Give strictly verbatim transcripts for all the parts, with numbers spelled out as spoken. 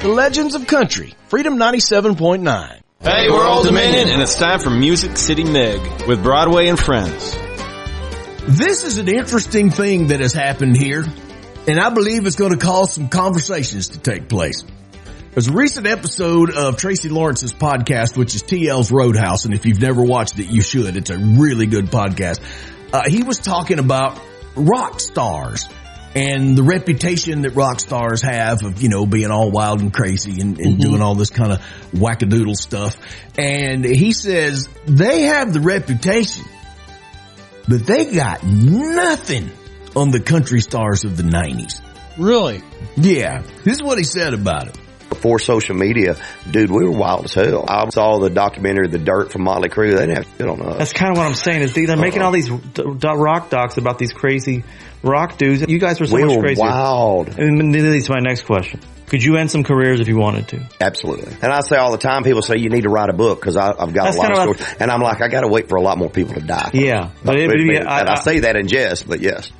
The Legends of Country, Freedom ninety-seven point nine. Hey, we're Old Dominion, and it's time for Music City Meg with Broadway and Friends. This is an interesting thing that has happened here, and I believe it's going to cause some conversations to take place. There's a recent episode of Tracy Lawrence's podcast, which is T L's Roadhouse, and if you've never watched it, you should. It's a really good podcast. Uh, he was talking about rock stars and the reputation that rock stars have of, you know, being all wild and crazy and, and mm-hmm. doing all this kind of wackadoodle stuff. And he says they have the reputation, but they got nothing on the country stars of the nineties. Really? Yeah. This is what he said about it. Before social media, dude, we were wild as hell. I saw the documentary The Dirt from Motley Crue. They didn't have shit on us. That's kind of what I'm saying is they're uh-huh. making all these d- d- rock docs about these crazy rock dudes. You guys were so we much were crazier. wild. And that leads to my next question. Could you end some careers if you wanted to? Absolutely. And I say all the time, people say you need to write a book because I've got That's a lot of like, stories. And I'm like, I got to wait for a lot more people to die. Yeah. But, but it, but, it, but, I, and I, I say that in jest, but yes.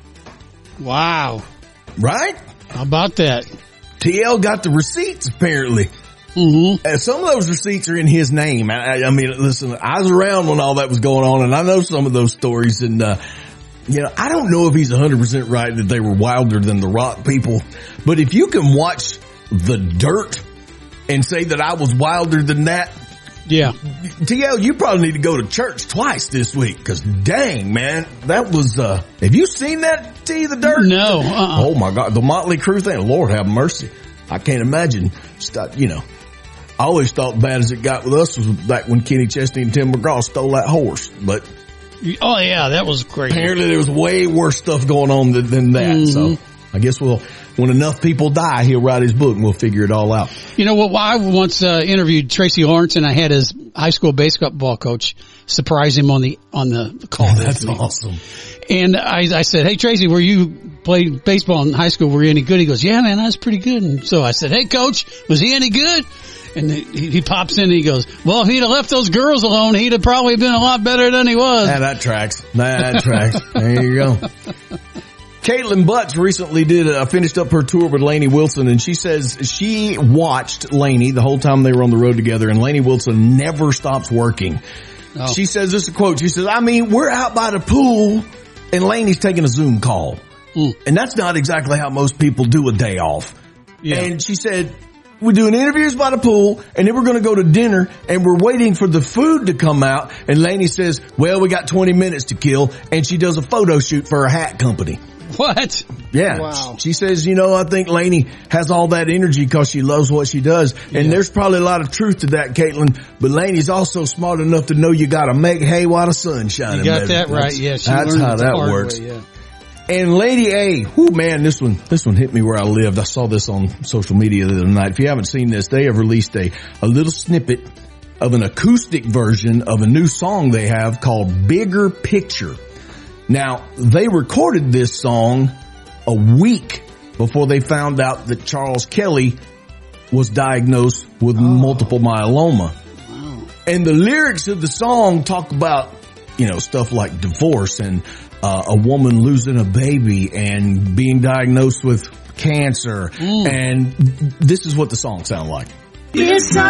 Wow. Right? How about that? T L got the receipts, apparently. Mm-hmm. And some of those receipts are in his name. I, I mean, listen, I was around when all that was going on, and I know some of those stories. And, uh, you know, I don't know if he's one hundred percent right that they were wilder than the rock people. But if you can watch The Dirt and say that I was wilder than that, yeah. T L, you probably need to go to church twice this week, because dang, man, that was, uh, have you seen that, T, The Dirt? No. Uh-uh. Oh, my God. The Motley Crue thing. Lord have mercy. I can't imagine, stop, you know. I always thought bad as it got with us was back when Kenny Chesney and Tim McGraw stole that horse. But oh, yeah, that was crazy. Apparently there was way worse stuff going on than, than that. Mm-hmm. So I guess we'll, when enough people die, he'll write his book and we'll figure it all out. You know what? I once uh, interviewed Tracy Lawrence, and I had his high school basketball coach surprise him on the on the call. Oh, that's awesome. And I, I said, "Hey Tracy, were you played baseball in high school? Were you any good?" He goes, "Yeah, man, I was pretty good." And so I said, "Hey, coach, was he any good?" And he, he pops in and he goes, "Well, if he'd have left those girls alone, he'd have probably been a lot better than he was." Yeah, that tracks. That tracks. There you go. Caitlin Butts recently did uh, finished up her tour with Lainey Wilson, and she says she watched Lainey the whole time they were on the road together, and Lainey Wilson never stops working. Oh. She says, this is a quote, she says, I mean, we're out by the pool, and Lainey's taking a Zoom call. Mm. And that's not exactly how most people do a day off. Yeah. And she said, we're doing interviews by the pool, and then we're going to go to dinner, and we're waiting for the food to come out. And Lainey says, well, we got twenty minutes to kill, and she does a photo shoot for a hat company. What? Yeah. Wow. She says, you know, I think Lainey has all that energy because she loves what she does. And yeah. there's probably a lot of truth to that, Caitlin. But Lainey's also smart enough to know you got to make hay while the sun's shining. You got baby. that right. Yeah. She That's how that works. Way, yeah. And Lady A, whoo man, this one, this one hit me where I lived. I saw this on social media the other night. If you haven't seen this, they have released a, a little snippet of an acoustic version of a new song they have called Bigger Picture. Now, they recorded this song a week before they found out that Charles Kelly was diagnosed with oh. multiple myeloma. Wow. And the lyrics of the song talk about, you know, stuff like divorce and uh, a woman losing a baby and being diagnosed with cancer. Mm. And this is what the song sounds like. It's